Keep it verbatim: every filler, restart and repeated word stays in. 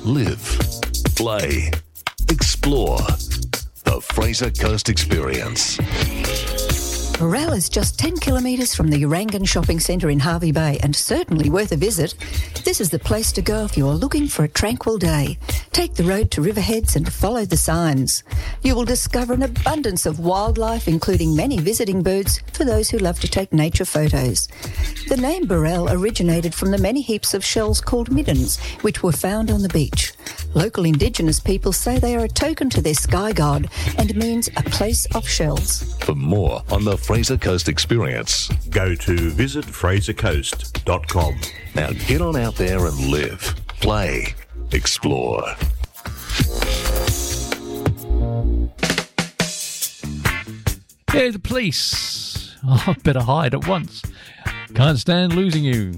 live, play, explore. The Fraser Coast Experience. Burrell is just ten kilometres from the Urangan Shopping Centre in Hervey Bay and certainly worth a visit. This is the place to go if you are looking for a tranquil day. Take the road to Riverheads and follow the signs. You will discover an abundance of wildlife, including many visiting birds for those who love to take nature photos. The name Burrell originated from the many heaps of shells called middens, which were found on the beach. Local Indigenous people say they are a token to their sky god and means a place of shells. For more on the Fraser Coast Experience, go to visit fraser coast dot com. Now get on out there and live, play, explore. Hey, the police. Oh, better hide at once. Can't stand losing you.